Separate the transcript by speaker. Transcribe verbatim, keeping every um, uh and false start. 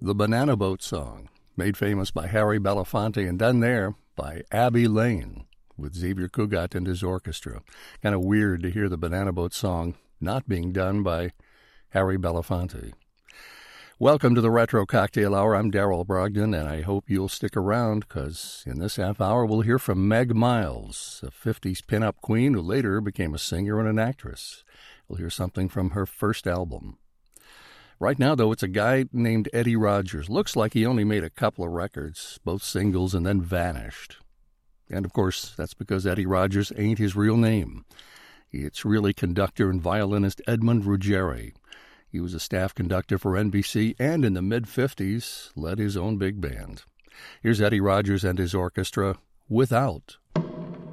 Speaker 1: The Banana Boat Song, made famous by Harry Belafonte and done there by Abbey Lane with Xavier Cugat and his orchestra. Kind of weird to hear the Banana Boat Song not being done by Harry Belafonte. Welcome to the Retro Cocktail Hour. I'm Darrell Brogdon, and I hope you'll stick around because in this half hour we'll hear from Meg Miles, a fifties pinup queen who later became a singer and an actress. We'll hear something from her first album. Right now, though, it's a guy named Eddie Rogers. Looks like he only made a couple of records, both singles, and then vanished. And, of course, that's because Eddie Rogers ain't his real name. It's really conductor and violinist Edmund Ruggieri. He was a staff conductor for N B C and in the mid-fifties led his own big band. Here's Eddie Rogers and his orchestra, Without